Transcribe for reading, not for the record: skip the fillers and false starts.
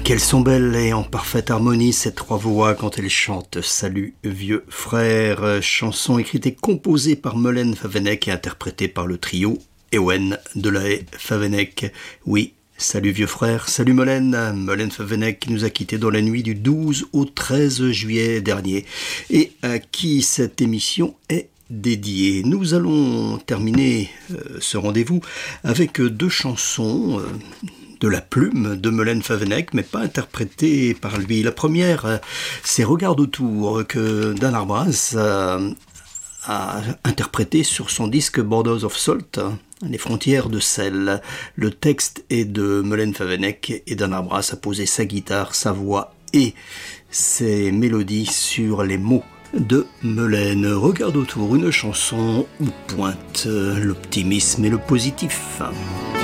Qu'elles sont belles et en parfaite harmonie ces trois voix quand elles chantent « Salut vieux frère », chanson écrite et composée par Molaine Favennec et interprétée par le trio Ewen de la Haye Favennec. Oui, salut vieux frère, salut Molaine. Molaine Favennec qui nous a quittés dans la nuit du 12 au 13 juillet dernier et à qui cette émission est dédiée. Nous allons terminer ce rendez-vous avec deux chansons de la plume de Molaine Favennec, mais pas interprétée par lui. La première, c'est Regarde autour, que Dan Arbras a interprété sur son disque Borders of Salt, les frontières de sel. Le texte est de Molaine Favennec et Dan Arbras a posé sa guitare, sa voix et ses mélodies sur les mots de Molaine. Regarde autour, une chanson où pointe l'optimisme et le positif.